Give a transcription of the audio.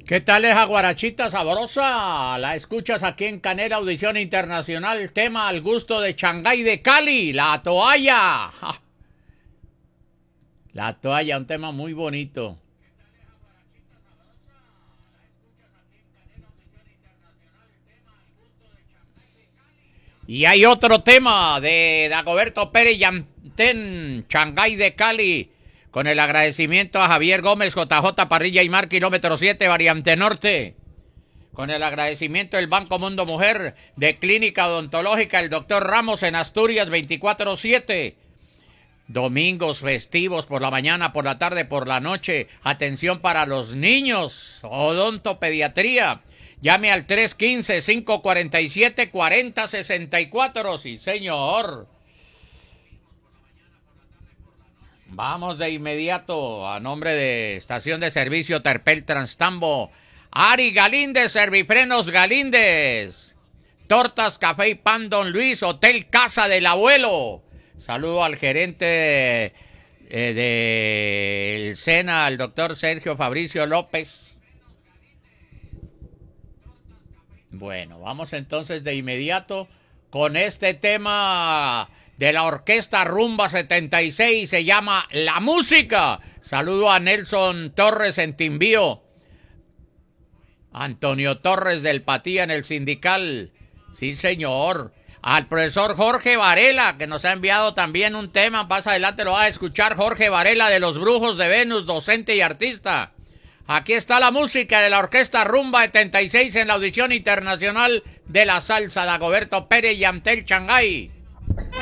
¿Qué tal esa guarachita sabrosa? La escuchas aquí en Canela Audición Internacional, tema al gusto de Shanghái de Cali, La Toalla. ¡Ja! La Toalla, un tema muy bonito. Y hay otro tema de Dagoberto Pérez Yantén, Shanghái de Cali, con el agradecimiento a Javier Gómez, JJ Parrilla y Mar, kilómetro 7, variante norte. Con el agradecimiento del Banco Mundo Mujer, de Clínica Odontológica, el Dr. Ramos en Asturias, 24/7. Domingos festivos por la mañana, por la tarde, por la noche. Atención para los niños. Odontopediatría. Llame al 315-547-4064. Sí, señor. Vamos de inmediato a nombre de Estación de Servicio Terpel Transtambo. Ari Galíndez, Servifrenos Galíndez. Tortas, Café y Pan Don Luis, Hotel Casa del Abuelo. Saludo al gerente del SENA, al doctor Sergio Fabricio López. Bueno, vamos entonces de inmediato con este tema de la Orquesta Rumba 76, se llama La Música. Saludo a Nelson Torres en Timbío, Antonio Torres del Patía en el Sindical, sí señor, al profesor Jorge Varela, que nos ha enviado también un tema, más adelante lo va a escuchar Jorge Varela de Los Brujos de Venus, docente y artista. Aquí está la música de la Orquesta Rumba 76 en la Audición Internacional de la Salsa, Dagoberto Pérez y Yantén Shanghái.